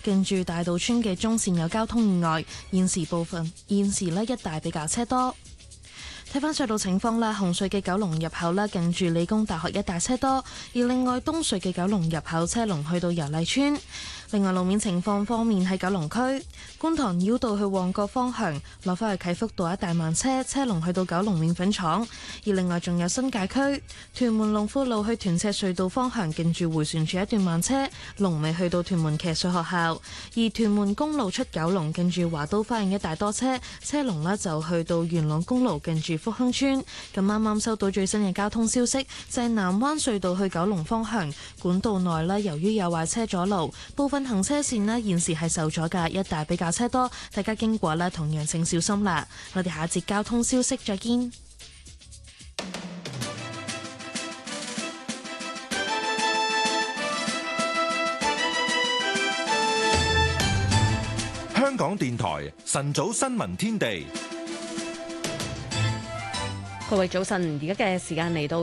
近住大渡村嘅中線有交通意外，現時呢一帶比較車多。睇返隧道情況啦，紅隧嘅九龍入口啦，近住理工大學一帶車多，而另外東隧嘅九龍入口車龍去到油麗村。另外路面情況方面，喺九龍區觀塘繞道去旺角方向落返去啟福道一帶慢車，車龍去到九龍麵粉廠。而另外仲有新界區屯門龍富路去屯赤隧道方向，近住迴旋處一段慢車，龍尾去到屯門騎術學校。而屯門公路出九龍近住華都花園一帶多車，車龍呢就去到元朗公路近住福亨村。咁啱啱收到最新嘅交通消息，就係南灣隧道去九龍方向管道內呢，由於有壞車阻路，部分行車線呢現時係受阻㗎，一帶比較車多，大家經過呢同樣請小心啦。我哋下一節交通消息再見。 香港電台晨早新聞天地。 各位早晨，而家嘅時間嚟到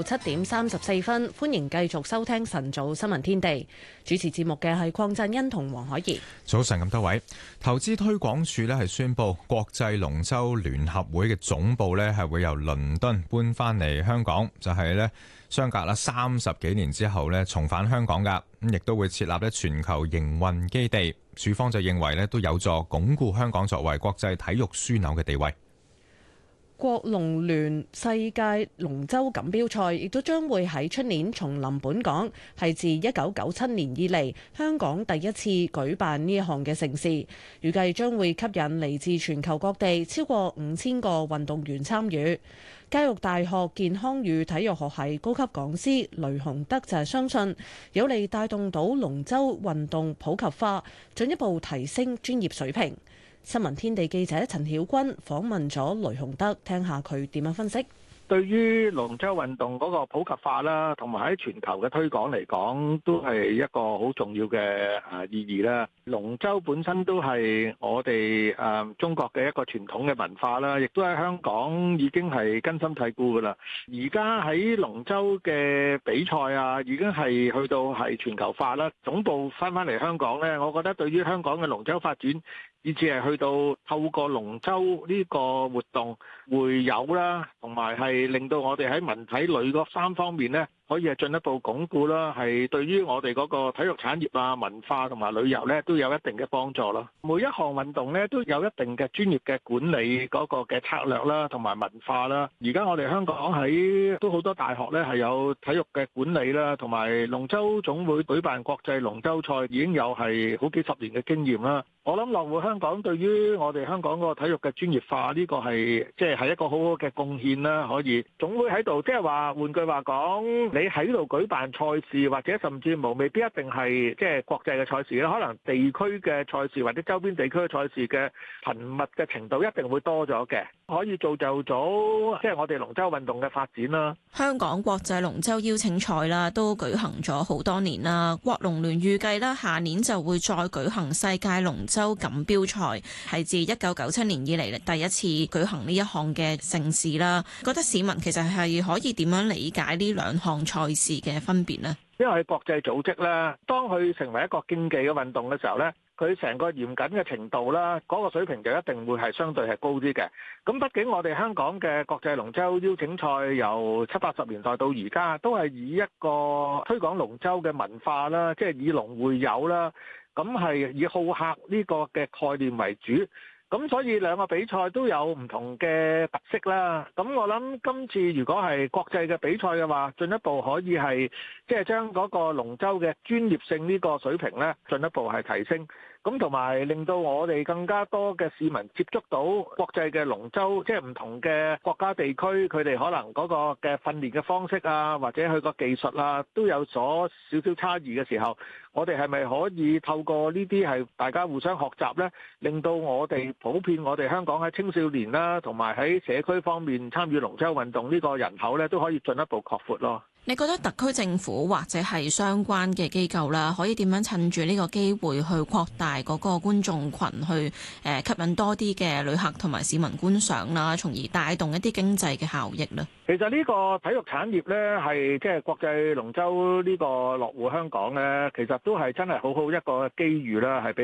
7:34，歡迎繼續收聽晨早新聞天地。主持節目嘅係鄺振欣同黃海怡。 早晨咁多位，投資推廣署咧係宣布，國際龍舟聯合會嘅總部咧係會由倫敦搬翻嚟香港，就係咧相隔啦30幾年之後咧重返香港噶，咁亦都會設立咧全球營運基地。署方就認為咧都有助鞏固香港作為國際體育樞紐嘅地位。 國龍聯世界龍舟錦標賽亦都將會喺出年重臨本港，係自1997年以嚟香港第一次舉辦呢一項嘅盛事，預計將會吸引嚟自全球各地超過5000個運動員參與。教育大學健康與體育學系高級講師雷雄德就係相信有利帶動到龍舟運動普及化，進一步提升專業水平。新聞天地記者陳曉君訪問咗雷雄德，聽下佢點樣分析。 對於龍舟運動嗰個普及化啦，同埋喺全球嘅推廣嚟講，都係一個好重要嘅意義啦。龍舟本身都係我哋中國嘅一個傳統嘅文化啦，亦都喺香港已經係根深蒂固噶啦。而家喺龍舟嘅比賽啊，已經係去到係全球化啦。總部翻嚟香港呢，我覺得對於香港嘅龍舟發展，以至係去到透過龍舟呢個活動會有啦，同埋係令到我哋喺文體旅嗰3方面呢，可以係進一步鞏固啦，係對於我哋嗰個體育產業啊、文化同埋旅遊呢，都有一定嘅幫助咯。每一項運動呢，都有一定嘅專業嘅管理嗰個嘅策略啦，同埋文化啦。而家我哋香港喺都好多大學呢，係有體育嘅管理啦，同埋龍舟總會舉辦國際龍舟賽已經有係好幾十年嘅經驗啦。我諗落戶香港對於我哋香港嗰個體育嘅專業化呢個係即係一個好好嘅貢獻啦。可以總會喺度，即係話換句話講，你喺度舉辦賽事或者甚至無未必一定係即係國際嘅賽事啦，可能地區嘅賽事或者周邊地區嘅賽事嘅頻密嘅程度一定會多咗嘅，可以造就咗即係我哋龍舟運動嘅發展啦。 香港國際龍舟邀請賽啦都舉行咗好多年啦，國龍聯預計啦下年就會再舉行世界龍舟錦標賽，係自1997年以嚟第一次舉行呢一項嘅盛事啦。覺得市民其實係可以點樣理解呢兩項賽事嘅分別呢？ 因為國際組織咧，當佢成為一個競技嘅運動嘅時候咧，佢成個嚴謹嘅程度啦，嗰個水平就一定會係相對係高啲嘅。咁畢竟我哋香港嘅國際龍舟邀請賽由70、80年代到而家，都係以一個推廣龍舟嘅文化啦，即係以龍會友啦，咁係以好客呢個嘅概念為主。咁所以兩個比賽都有唔同嘅特色啦。咁我諗今次如果係國際嘅比賽嘅話，進一步可以係即係將嗰個龍舟嘅專業性呢個水平咧，進一步係提升。咁同埋令到我哋更加多嘅市民接觸到國際嘅龍舟，即係唔同嘅國家地區，佢哋可能嗰個嘅訓練嘅方式啊，或者佢個技術啊，都有所少少差異嘅時候，我哋係咪可以透過呢啲係大家互相學習呢？令到我哋普遍我哋香港喺青少年啦，同埋喺社區方面參與龍舟運動呢個人口呢，都可以進一步擴闊咯。 你覺得特區政府或者係相關嘅機構啦，可以點樣趁住呢個機會去擴大嗰個觀眾群，去吸引多啲嘅旅客同埋市民觀賞啦，從而帶動一啲經濟嘅效益呢？ 其實呢個體育產業呢，係即係國際龍舟呢個落戶香港呢，其實都係真係好好一個機遇啦，係俾